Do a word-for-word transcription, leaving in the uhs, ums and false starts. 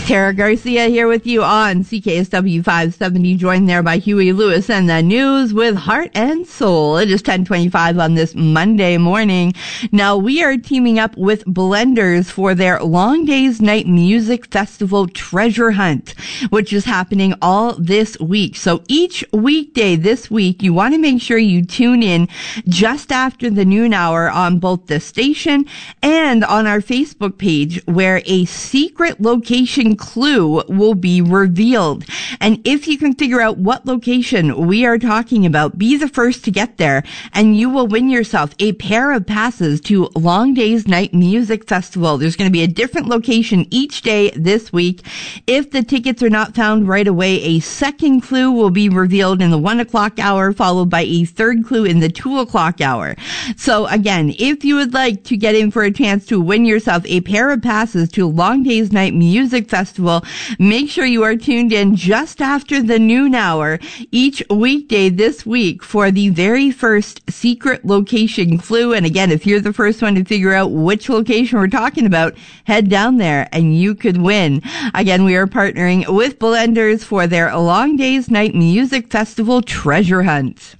Tara Garcia here with you on C K S W five seventy, joined there by Huey Lewis and the news with Heart and Soul. It is ten twenty-five on this Monday morning. Now, we are teaming up with Blenders for their Long Days Night Music Festival Treasure Hunt, which is happening all this week. So each weekday this week, you want to make sure you tune in just after the noon hour on both the station and on our Facebook page, where a secret location clue will be revealed. And if you can figure out what location we are talking about, be the first to get there, and you will win yourself a pair of passes to Long Days Night Music Festival. There's going to be a different location each day this week. If the tickets are not found right away, a second clue will be revealed in the one o'clock hour, followed by a third clue in the two o'clock hour. So again, if you would like to get in for a chance to win yourself a pair of passes to Long Days Night Music Festival, make sure you are tuned in just after the noon hour each weekday this week for the very first secret location clue. And again, if you're the first one to figure out which location we're talking about, head down there and you could win. Again, we are partnering with Blenders for their Long Days Night Music Festival Treasure Hunt.